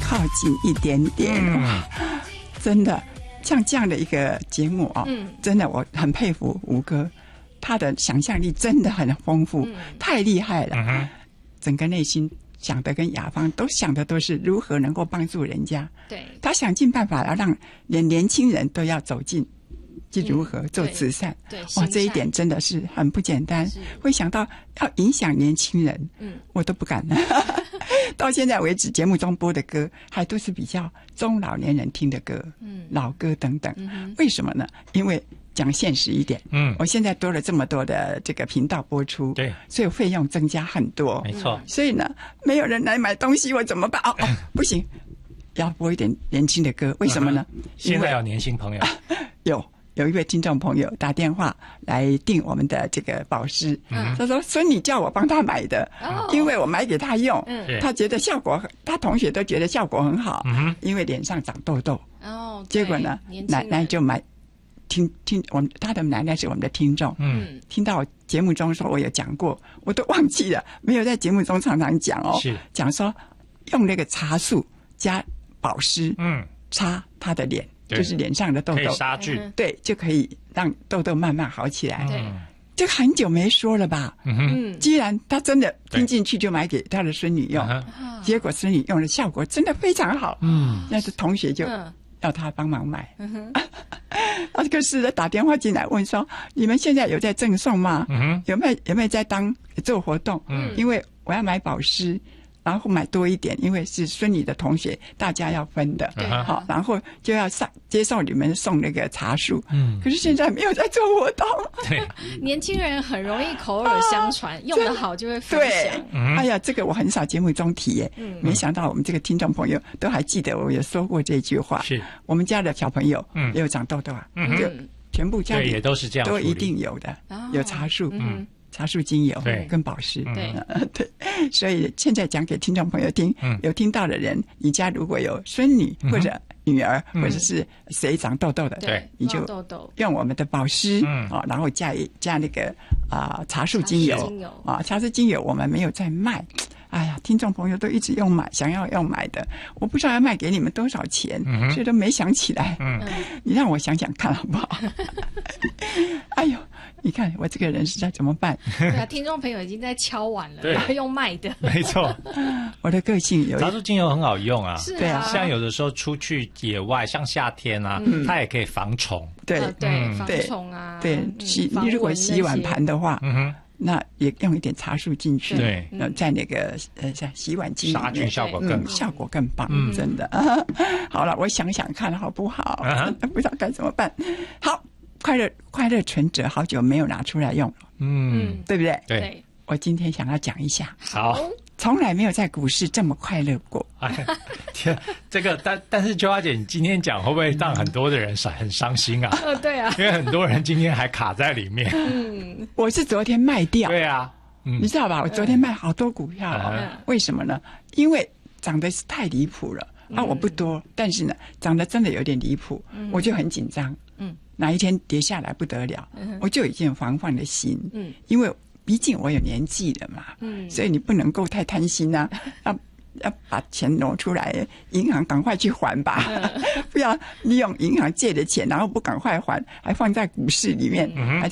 靠近一点点。真的像这样的一个节目真的我很佩服吴哥，他的想象力真的很丰富，太厉害了。整个内心想的跟雅芳都想的都是如何能够帮助人家，对，他想尽办法要让连年轻人都要走进去如何做慈善，哇，这一点真的是很不简单，会想到要影响年轻人，我都不敢到现在为止节目中播的歌还都是比较中老年人听的歌，老歌等等，为什么呢？因为讲现实一点，我现在多了这么多的这个频道播出，对，所以费用增加很多，没错。所以呢，没有人来买东西，我怎么办？不行，要播一点年轻的歌，为什么呢？ 现在有年轻朋友， 有一位听众朋友打电话来订我们的这个宝石，他说孙女叫我帮他买的，因为我买给他用，他觉得效果，他同学都觉得效果很好，因为脸上长痘痘，结果呢，奶奶就买。听他的奶奶是我们的听众，听到节目中说我有讲过，我都忘记了，没有在节目中常常讲讲说用那个茶树加保湿，擦他的脸，就是脸上的痘痘，可以杀菌，对，就可以让痘痘慢慢好起来。这个很久没说了吧？既然他真的听进去，就买给他的孙女用，结果孙女用的效果真的非常好，那是同学就要他帮忙买，可是打电话进来问说：“你们现在有在赠送吗？有没有在做活动？因为我要买宝石，然后买多一点，因为是孙女的同学，大家要分的，好，然后就要接受你们送那个茶树。可是现在没有在做活动。 对，年轻人很容易口耳相传，用得好就会分享。 哎呀，这个我很少节目中提耶，没想到我们这个听众朋友都还记得我有说过这句话。是我们家的小朋友也有长痘痘啊，就全部家里也都是这样， 都一定有的，有茶树。茶树精油跟宝石，对，所以现在讲给听众朋友听，有听到的人，你家如果有孙女或者女儿，或者是谁长痘痘的，对，你就用我们的宝石然后加那个茶树精油茶树精油我们没有在卖。哎呀，听众朋友都一直想要买的，我不知道要卖给你们多少钱，所以都没想起来。你让我想想看好不好？哎呦，你看我这个人实在怎么办？ 对啊，听众朋友已经在敲碗了，然后用卖的， 没错。 我的个性茶树精油很好用啊， 对啊， 像有的时候出去野外，像夏天啊，它也可以防虫， 对，防虫啊， 对，你如果洗碗盘的话，那也用一点茶树进去，对，在那个洗碗机杀菌效果更棒，真的。好了，我想想看好不好？不知道该怎么办。好，快乐存折好久没有拿出来用了，对不对？对，我今天想要讲一下。 好。 从来没有在股市这么快乐过。 天，这个但是秋花姐，你今天讲会不会让很多的人很伤心啊？ 对啊， 因为很多人今天还卡在里面。 我是昨天卖掉。 对啊， 你知道吧？我昨天卖好多股票为什么呢？因为涨得是太离谱了我不多，但是呢，涨得真的有点离谱，我就很紧张。哪一天跌下来不得了，我就已经有防范的心。因为毕竟我有年纪了嘛，所以你不能够太贪心啊，要把钱挪出来，银行赶快去还吧，不要利用银行借的钱，然后不赶快还，还放在股市里面，还